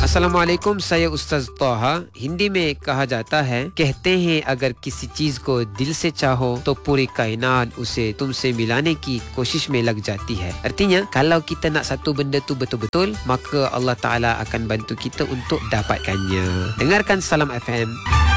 Assalamualaikum, saya Ustaz Taha. Hindi में कहा जाता है, कहते हैं अगर किसी चीज को दिल से चाहो तो पूरी कायनात उसे तुमसे मिलाने की कोशिश में लग जाती है. Artinya, kalau kita nak satu benda tu betul-betul, maka Allah Ta'ala akan bantu kita untuk dapatkannya. Dengarkan Salam FM.